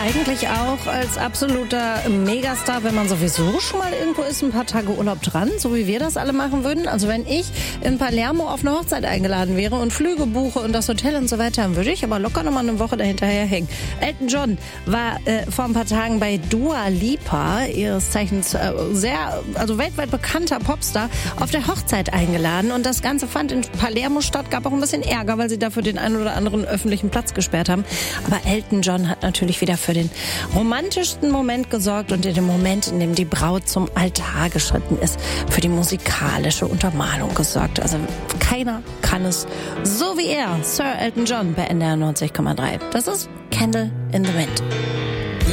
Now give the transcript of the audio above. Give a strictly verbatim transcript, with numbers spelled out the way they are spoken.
eigentlich auch als absoluter Megastar, wenn man sowieso schon mal irgendwo ist, ein paar Tage Urlaub dran, so wie wir das alle machen würden. Also wenn ich in Palermo auf eine Hochzeit eingeladen wäre und Flüge buche und das Hotel und so weiter, dann würde ich aber locker nochmal eine Woche dahinterher hängen. Elton John war äh, vor ein paar Tagen bei Dua Lipa, ihres Zeichens äh, sehr, also weltweit bekannter Popstar, auf der Hochzeit eingeladen. Und das Ganze fand in Palermo statt, gab auch ein bisschen Ärger, weil sie dafür den einen oder anderen öffentlichen Platz gesperrt haben. Aber Elton John hat natürlich wieder für den romantischsten Moment gesorgt und in dem Moment, in dem die Braut zum Altar geschritten ist, für die musikalische Untermalung gesorgt. Also keiner kann es so wie er, Sir Elton John, bei N D R neunzig Komma drei. Das ist Candle in the Wind.